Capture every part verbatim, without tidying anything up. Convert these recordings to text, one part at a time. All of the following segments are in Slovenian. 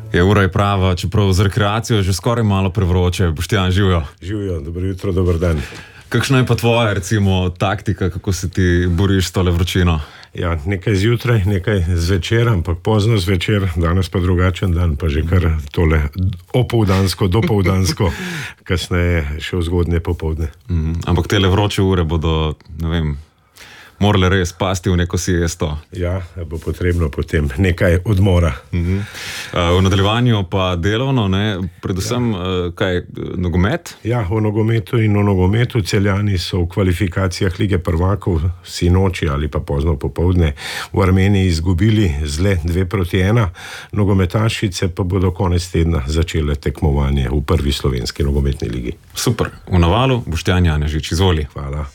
Je ura je prava, čeprav z rekreacijo že skoraj malo prevroče. Boštjan, živijo. Živijo, dobro jutro, dober dan. Kakšna je pa tvoja, recimo, taktika, kako se ti boriš s tole vročino? Ja, nekaj zjutraj, nekaj zvečer, ampak pozno zvečer, danes pa drugačen dan, pa že kar tole opoldansko, dopoldansko, kasneje še v zgodnje popoldne. Mm, ampak tele vroče ure bodo, ne vem, morale res pasti v neko siesto. Ja, bo potrebno potem nekaj odmora. Mm-hmm. Uh, v nadaljevanju pa delovno, ne? Predvsem, ja. uh, kaj, nogomet? Ja, v nogometu in v nogometu Celjani so v kvalifikacijah Lige prvakov sinoči ali pa pozno popoldne v Armeniji izgubili zle dve proti ena. Nogometašice pa bodo konec tedna začele tekmovanje v prvi slovenski nogometni ligi. Super. V navalu Boštjan Janežič, izvoli. Hvala.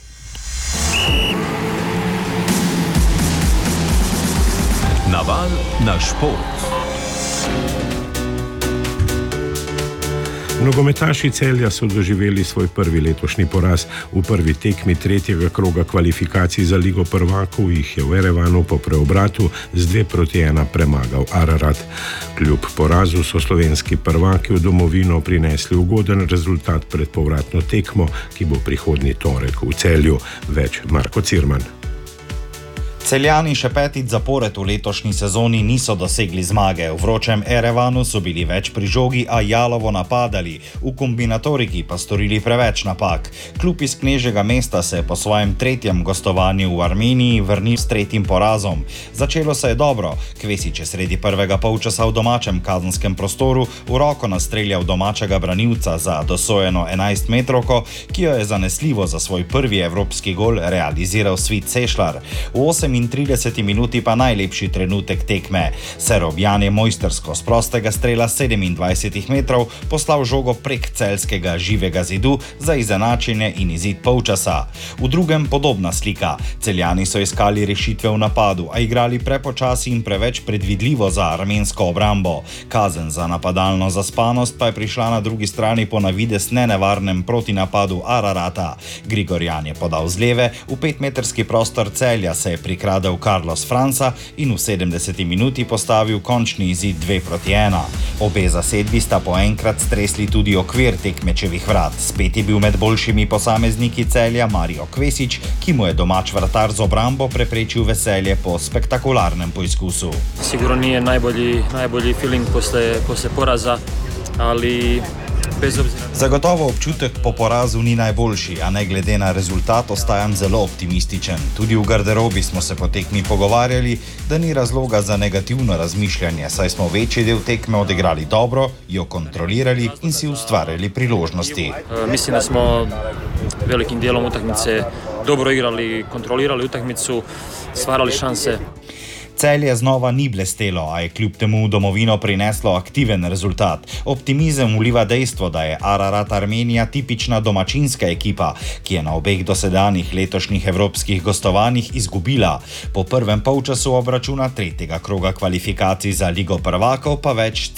Naval na šport. Nogometaši Celja so doživeli svoj prvi letošnji poraz. V prvi tekmi tretjega kroga kvalifikacij za Ligo prvakov jih je v Erevanu po preobratu z dve proti ena premagal Ararat. Kljub porazu so slovenski prvaki v domovino prinesli ugoden rezultat pred povratno tekmo, ki bo prihodnji torek v Celju. Več Marko Cirman. Celjani še petič zapored v letošnji sezoni niso dosegli zmage. V vročem Erevanu so bili več pri žogi, a jalovo napadali. V kombinatoriki pa storili preveč napak. Klub iz knežjega mesta se je po svojem tretjem gostovanju v Armeniji vrnil s tretjim porazom. Začelo se je dobro. Kvesič je sredi prvega polčasa v domačem kazenskem prostoru v roko nastreljal domačega branilca za dosojeno enajstmetrovko, ki jo je zanesljivo za svoj prvi evropski gol realiziral Svit Sešlar. V osemintrideseti minuti pa najlepši trenutek tekme. Serobjan je mojstersko z prostega strela sedemindvajsetih metrov poslal žogo prek celjskega živega zidu za izenačenje in izid polčasa. V drugem podobna slika. Celjani so iskali rešitve v napadu, a igrali prepočasi in preveč predvidljivo za armensko obrambo. Kazen za napadalno zaspanost pa je prišla na drugi strani po navidez nenevarnem protinapadu Ararata. Grigorjan je podal z leve, v petmetrski prostor Celja se je prikradel kradel Carlos Franca in v sedemdeseti minuti postavil končni izid dve proti ena. Obe zasedbi sta po enkrat stresli tudi okvir tekmečevih vrat. Spet je bil med boljšimi posamezniki Celja Mario Kvesič, ki mu je domač vratar z obrambo preprečil veselje po spektakularnem poizkusu. Sigurno nije najbolji, najbolji feeling posle, posle poraza, ali... Zagotovo občutek po porazu ni najboljši, a ne glede na rezultat ostajam zelo optimističen. Tudi v garderobi smo se po tekmi pogovarjali, da ni razloga za negativno razmišljanje, saj smo večji del tekme odigrali dobro, jo kontrolirali in si ustvarjali priložnosti. E, mislim, da smo velikim dijelom utakmice dobro igrali, kontrolirali utakmicu, stvarali šanse. Celje znova ni blestelo, a je kljub temu v domovino prineslo aktiven rezultat. Optimizem vliva dejstvo, da je Ararat Armenija tipična domačinska ekipa, ki je na obeh dosedanjih letošnjih evropskih gostovanjih izgubila. Po prvem polčasu obračuna tretjega kroga kvalifikacij za Ligo prvakov pa več